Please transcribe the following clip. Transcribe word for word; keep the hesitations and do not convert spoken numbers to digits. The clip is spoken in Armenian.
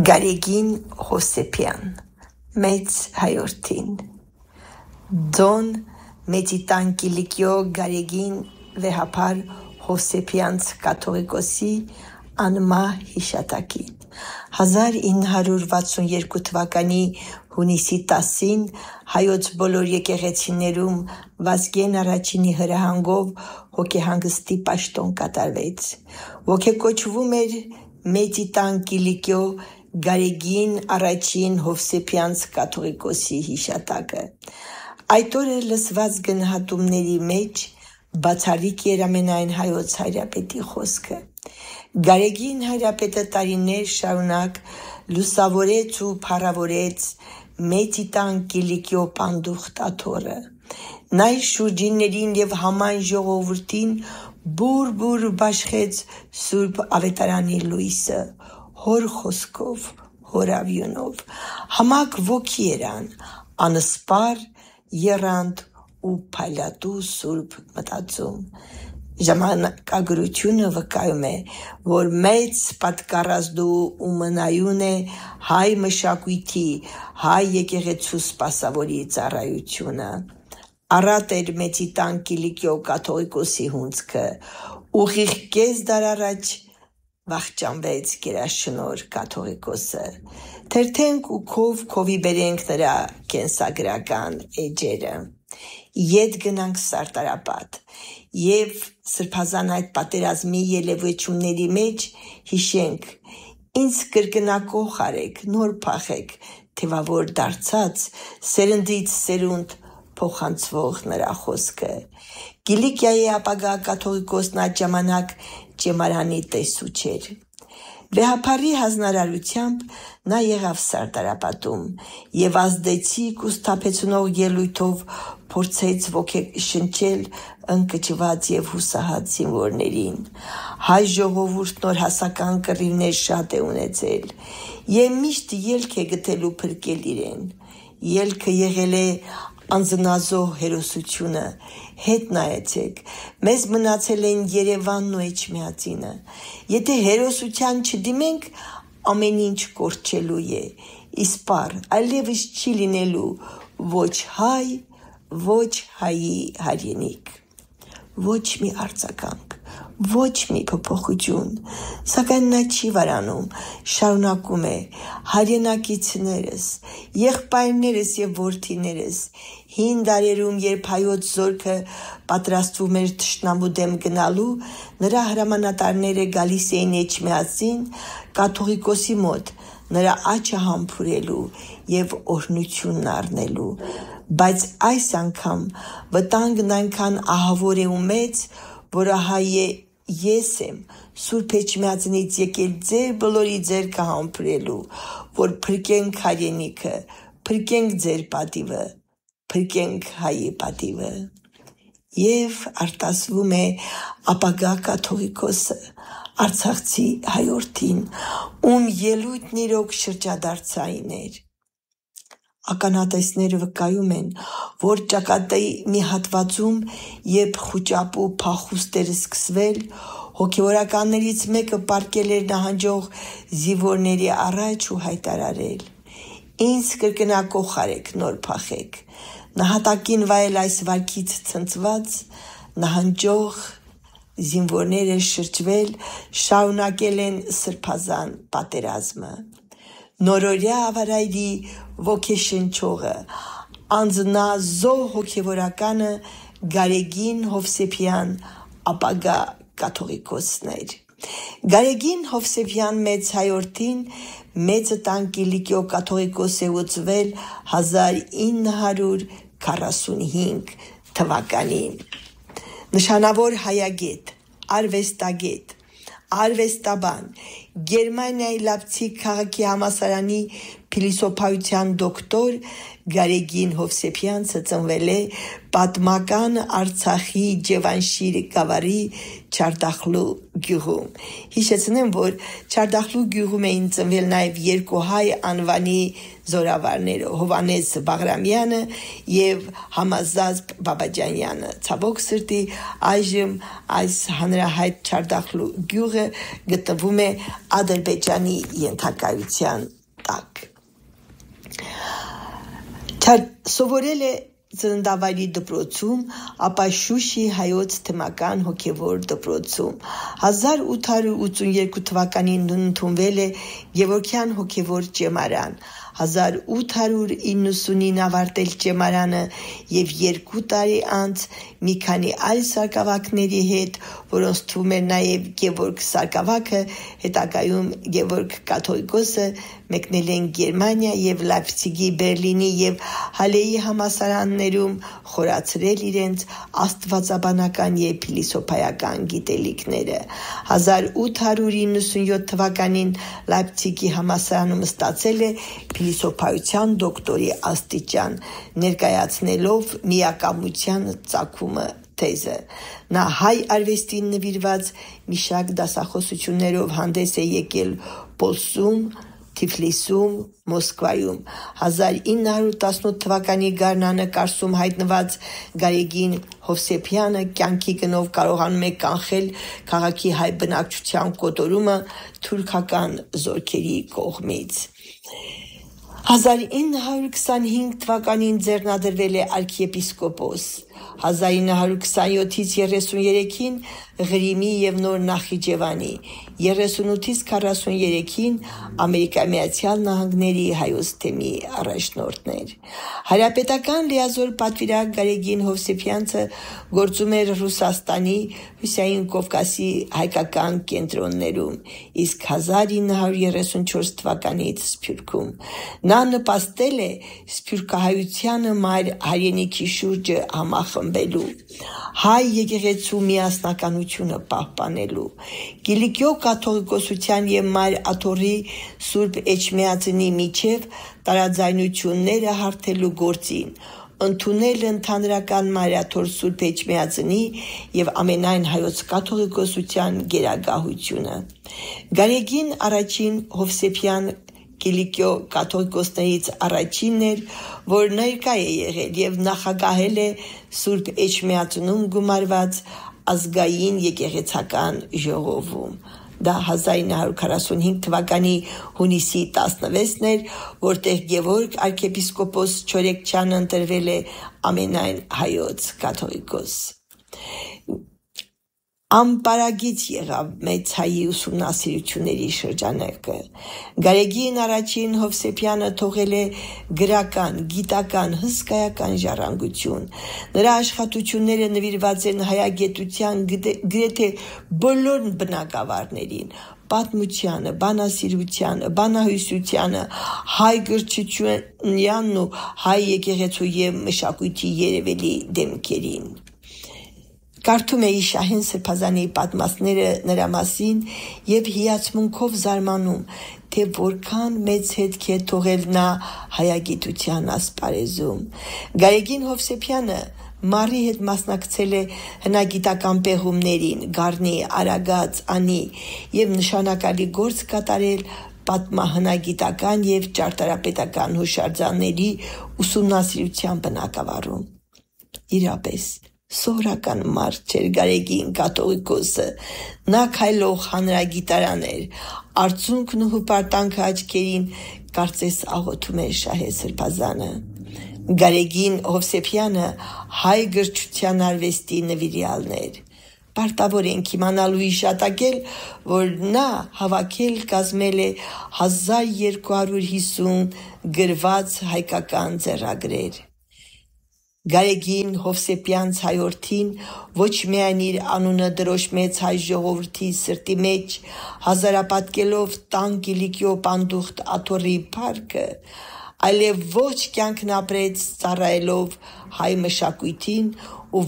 Գարեգին Հովսեփյան, մեծ հայորդին, Դոն Մեծիտան Կիլիկիո Գարեգին վեհապար Հովսեփյանց կաթողիկոսի անմա հիշատակին, հազար ինը հարյուր վաթսունեքու թվականի հունիսի տասին հայոց բոլոր եկեղեցիներում Վազգեն առաջինի հրահանգով հոգեհանգստի պաշտոն կատարվեց, ոգեկոչվում էր Մեծիտան Կիլիկիո Գարեգին առաջին Հովսեփյանց կաթողիկոսի հիշատակը, այդ օրը լսված գնահատումների մեջ բացառիկ էր ամենայն հայոց հայրապետի խոսքը, Գարեգին հայրապետը տարիներ շարունակ լուսավորեց ու փառավորեց Մեծիտան Կիլիկիո պանդուխտ աթոռը, նա իր շուրջիններին և համայն ժողովրդին բուր-բուր բաշխեց Սուրբ Ավետարանի լույսը, հոր խոսքով, հոր ավյունով, համակ ոգի երան, անսպար եռանդ ու փայլատու սուրբ մտածում, ժամանակագրությունը վկայում է, որ մեծ պատկառազդու ու մնայուն է հայ մշակույթի, հայ եկեղեցու սպասավորի ծառայությունը, առատ էր Մեծիտան Կիլիկիո կաթողիկոսի հունձքը, ուղիղ կես դար առաջ վախճանվեց գերաշնորհ կաթողիկոսը, թերթենք ու քով քովի բերենք նրա կենսագրական էջերը, ետ գնանք Սարտարապատ և սրբազան այդ պատերազմի ելևէջությունների մեջ հիշենք, ինձ կրկնակոխ արեք, նոր փախեք, թևավոր դարձած, սերնդից սերունդ փոխանցվող նրա խոսքը, Կիլիկիայի ապագա կաթողիկոսն այդ ժամանակ ճեմարանի տեսու չէր, վեհապարի հանձնարարությամբ նա եղավ Սարտարապատում և ազդեցիկ ու սթափեցնող ելույթով փորձեց ոգեշնչել ընկճված և հուսահատ զինվորներին, հայ ժողովուրդն օրհասական կռիվներ շատ է ունեցել և միշտ ելք է գտելու փրկել իրեն, ելքը եղել է անձնազոհ հերոսությունը, հետ նայեցեք, մեզ մնացել են Երևանն ու Էջմիածինը, եթե հերոսության չդիմենք, ամեն ինչ կորչելու է, իսպառ, այլևս չի լինելու ոչ հայ, ոչ հայի հայրենիք, ոչ մի արձագանք, ոչ մի փոփոխություն, սակայն նա չի վարանում, շարունակում է, հայրենակիցներս, եղբայրներս և որդիներս, հին դարերում, երբ հայոց զորքը պատրաստվում էր թշնամու դեմ գնալու, նրա հրամանատարները գալիս էին Էջմիածին կաթողիկոսի մոտ, նրա աչքը համբուրելու և օրհնությունն առնելու, բայց այս անգամ վտանգն այնքան ահավոր է ու մեծ, որ ահա ես եմ Սուրբ Էջմիածնից եկել ձեր բոլորի ձեռքը համբուրելու, որ փրկենք հայրենիքը, փրկենք ձեր պատիվը, փրկենք հայի պատիվը, և արտասվում է ապագա կաթողիկոսը, արցախցի հայորդին, ում ելույթն իրոք շրջադարձային էր, ականատեսները վկայում են, որ ճակատի մի հատվածում, երբ խուճապ ու փախուստ էր սկսվել, հոգևորականներից մեկը պառկել էր նահանջող զինվորների առաջ ու հայտարարել. «Ինձ կրկնակոխ արեք, նոր փախեք», նահատակին վայել այս վարքից ցնցված, նահանջող զինվորները շրջվել, շարունակել են սրբազան պատերազմը, նորօրյա ավարայրի ոգեշնչողը, անձնազոհ հոգևորականը Գարեգին Հովսեփյան ապագա կաթողիկոսն էր, Գարեգին Հովսեփյան մեծ հայորդին Մեծիտան Կիլիկիո կաթողիկոս է ուծվել հազար ինը հարյուր քառասունհինգ թվականին, նշանավոր հայագետ, արվեստագետ, արվեստաբան, Գերմանիայի Լայպցիգ քաղաքի համալսարանի Փիլիսոփայության դոկտոր Գարեգին Հովսեփյանցը ծնվել է պատմական Արցախի Ջևանշիր գավառի Չարդախլու գյուղում։ Հիշեցնեմ, որ Չարդախլու գյուղում էին ծնվել նաև երկու հայ անվանի զորավարները՝ Հովանես Բաղրամյանը եւ Համազազբ Բաբաջանյանը։ Ցավոք սրտի այժմ այս հանրահայտ Չարդախլու գյուղը գտնվում է Ադրբեջանի ենթակայության տակ։ Սովորել է ծննդավայրի դպրոցում, ապա Շուշի հայոց թեմական հոգևոր դպրոցում։ հազար ութ հարյուր ութսունյոթ թվականին ընդունվել է Գևորգյան հոգևոր ճեմարան, հազար ութ հարյուր իննսունին ավարտել ճեմարանը եւ երկու տարի անց մի քանի այլ սարկավակների հետ, որոնց թվում էր նաեւ Գևորգ Սարկավակը, հետագայում Գևորգ Կաթողիկոսը, մեկնել են Գերմանիա եւ Լայպցիգի, Բերլինի եւ Հալեի համալսարաններում խորացրել իրենց աստվածաբանական եւ փիլիսոփայական գիտելիքները։ հազար ութ հարյուր իննսունյոթ թվականին Լայպցիգի համալսարանում ստացել է փիլիսոփայության դոկտորի աստիճան, ներկայացնելով միակամության ծագումը թեզը։ Նա հայ արվեստին նվիրված մի շարք դասախոսություններով հանդես է եկել Պոլսում, Թիֆլիսում, Մոսկվայում։ հազար ինը հարյուր տասնութ թվականի գարնանը Կարսում հայտնված Գարեգին Հովսեփյանը կյանքի գնով կարողանում է կանխել քաղաքի հայ բնակչության կոտորումը թուրքական զորքերի կողմից։ հազար ինը հարյուր քսանհինգ թվականին ձեռնադրվել է արքիեպիսկոպոս, հազար ինը հարյուր քսանյոթից երեսուներեքին Ղրիմի եւ Նոր Նախիջևանի, երեսունութից քառասուներեքին Ամերիկայի Միացյալ Նահանգների հայոց թեմի առաջնորդներ։ Հայրապետական լիազոր պատվիրակ Գարեգին Հովսեփյանցը գործում էր Ռուսաստանի, Հյուսիսային Կովկասի հայկական կենտրոններում, իսկ հազար ինը հարյուր երեսունչորս թվականից Սփյուռքում։ Նա նպաստել է սփյուռքահայությանը մայր հայրենիքի շուրջը համախմբելու, հայ եկեղեցու միասնականությունը պահպանելու, Կիլիկիո կաթողիկոսության եւ մայր Աթոռի Սուրբ Էջմիածնի միջև տարաձայնությունները հարթելու գործին, ընդունել ընդհանրական Մայրաթոր Սուրբ Էջմիածնի եւ ամենայն հայոց կաթողիկոսության գերագահությունը։ Գարեգին առաջին Հովսեփյան Կիլիկիո կաթողիկոսներից առաջինն էր, որ ներկա է եղել եւ նախագահել է Սուրբ Էջմիածնում գումարված ազգային եկեղեցական ժողովում։ Դա հազար ինը հարյուր քառասունհինգ թվականի հունիսի տասնվեցն էր, որտեղ Գևորգ arczepiskopos Չորեքչյանը ընտրվել է ամենայն հայոց կաթողիկոս։ Ամպարագից եղավ մեծ հայի ուսումնասիրությունների շրջանակը։ Գարեգին առաջին Հովսեփյանը թողել է գրական, գիտական, հսկայական ժառանգություն։ Նրա աշխատությունները նվիրված են հայագետության գրեթե բոլոր բնագավառներին, պատմությանը, բանասիրությանը, բանահյուսությանը, հայ գրչությունյանն ու հայ եկեղեցու եւ մշակույթի երևելի դեմքերին։ Կարդում էի Շահեն Սրբազանի պատմածները նրա մասին եւ հիացմունքով զարմանում, թե որքան մեծ հետք է թողել նա հայագիտության ասպարեզում։ Գարեգին Հովսեփյանը Մարի հետ մասնակցել է հնագիտական պեղումներին, Գառնի, Արագած, Անի եւ նշանակալի գործ կատարել պատմահնագիտական եւ ճարտարապետական հուշարձանների ուսումնասիրության բնագավառում։ Իրապես սովորական մարդ չէր Գարեգին կաթողիկոսը, նա քայլող հանրագիտարան էր, արցունքն ու հպարտանքը աչքերին կարծես աղոթում էր Շահե Սրբազանը։ Գարեգին Հովսեփյանը հայ գրչության արվեստի նվիրյալն էր։ Պարտավոր ենք իմանալու իշատակել, որ նա հավաքել կազմել է հազար երկու հարյուր հիսուն գրված հայկական ձեռագրեր։ Գարեգին Հովսեփյանց հայորդին ոչ միայն իր անունը դրոշմեց հայ ժողովրդի սրտի մեջ, հազարապատկելով տան Կիլիկիո պանդուխտ Աթոռի փառքը, այլև ոչ կյանքն ապրեց ծառայելով հայ մշակույթին ու